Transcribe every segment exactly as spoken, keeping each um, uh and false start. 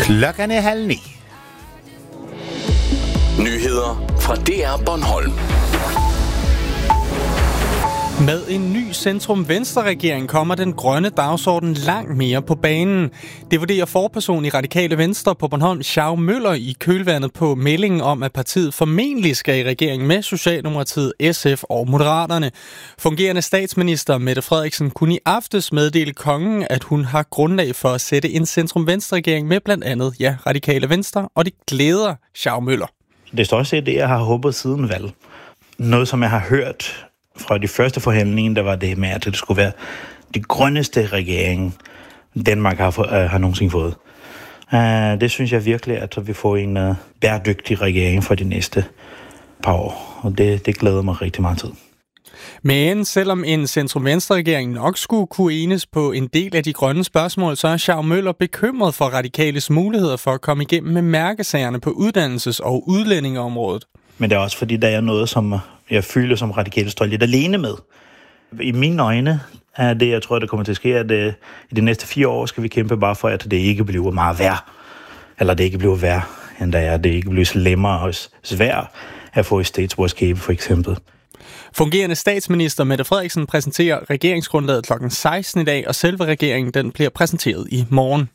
Klokken er halv ni. Nyheder fra D R Bornholm. Med en ny centrum-venstre-regering kommer den grønne dagsorden langt mere på banen. Det vurderer forperson i Radikale Venstre på Bornholm, Schau Møller, i kølvandet på meldingen om, at partiet formentlig skal i regering med Socialdemokratiet, S F og Moderaterne. Fungerende statsminister Mette Frederiksen kunne i aftes meddele kongen, at hun har grundlag for at sætte en centrum-venstre-regering med blandt andet ja, Radikale Venstre, og det glæder Schau Møller. Det står også det, jeg har håbet siden valg. Noget, som jeg har hørt fra de første forhandlinger, der var det med, at det skulle være det grønneste regering, Danmark har, uh, har nogensinde fået. Uh, det synes jeg virkelig, at vi får en uh, bæredygtig regering for de næste par år. Og det, det glæder mig rigtig meget til. Men selvom en centrum-venstre-regering nok skulle kunne enes på en del af de grønne spørgsmål, så er Schau Møller bekymret for Radikales muligheder for at komme igennem med mærkesagerne på uddannelses- og udlændingeområdet. Men det er også fordi, der er noget, som jeg føler som Radikale står lidt alene med. I mine øjne er det, jeg tror, der kommer til at ske, at det, i de næste fire år skal vi kæmpe bare for, at det ikke bliver meget værre. Eller det ikke bliver værre, end der er. Det ikke bliver slemmere og svært at få et statsborgerskab, for eksempel. Fungerende statsminister Mette Frederiksen præsenterer regeringsgrundlaget klokken seksten i dag, og selve regeringen den bliver præsenteret i morgen.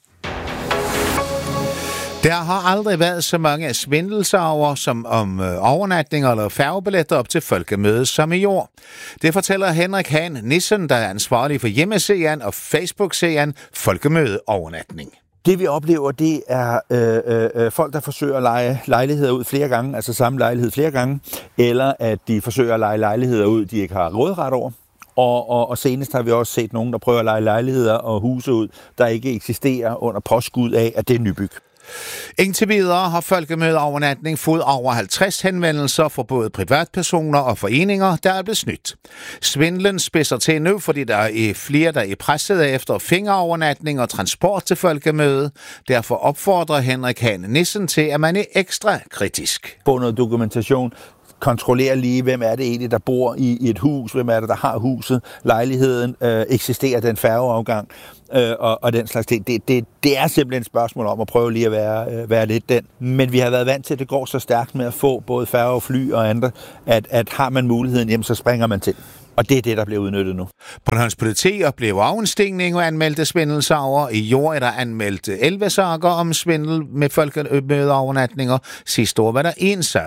Der har aldrig været så mange svindelsager som om øh, overnatninger eller færgebilletter op til folkemødet som i år. Det fortæller Henrik Hahn Nissen, der er ansvarlig for hjemmesiden og Facebook-serien Folkemøde Overnatning. Det vi oplever, det er øh, øh, folk, der forsøger at leje lejligheder ud flere gange, altså samme lejlighed flere gange, eller at de forsøger at leje lejligheder ud, de ikke har råderet over. Og, og, og senest har vi også set nogen, der prøver at leje lejligheder og huse ud, der ikke eksisterer under påskud af, at det er nybyg. Indtil videre har Folkemøde Overnatning fået over halvtreds henvendelser fra både privatpersoner og foreninger, der er blevet snydt. Svindlen spidser til nu, fordi der er flere, der er presset efter fingerovernatning og transport til Folkemøde. Derfor opfordrer Henrik Hahn Nissen til, at man er ekstra kritisk. Få noget dokumentation. Kontrollere lige, hvem er det egentlig, der bor i et hus, hvem er det, der har huset, lejligheden, øh, eksisterer den færgeafgang øh, og, og den slags ting. Det, det, det er simpelthen et spørgsmål om at prøve lige at være, øh, være lidt den. Men vi har været vant til, at det går så stærkt med at få både færge og fly og andre, at, at har man muligheden, jamen, så springer man til. Og det er det, der bliver udnyttet nu. Bornholms politi oplever af en stigning og anmeldte svindelsager. I år er der anmeldt elleve sager om svindel med folkemødeovernatninger. Sidste år var der en sag.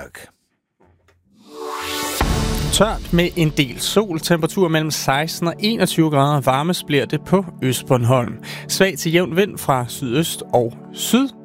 Tørt med en del sol, temperatur mellem seksten og enogtyve grader, varmest bliver det på Østbornholm. Svag til jævn vind fra sydøst og syd.